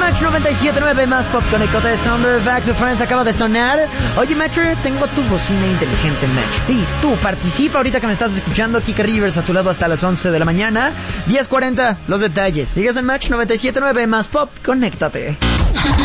Match 97.9 más pop. Conéctate de Sound Back to Friends acaba de sonar. Oye, Matcher, tengo tu bocina inteligente, Match. Sí, tú participa ahorita que me estás escuchando. Kike Rivers a tu lado hasta las 11 de la mañana. 10:40, los detalles. Sigues en Match 97.9 más pop. Conéctate.